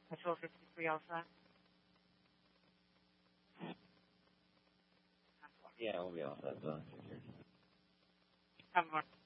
Patrol 53 all set? Yeah, we'll be all set. Have more.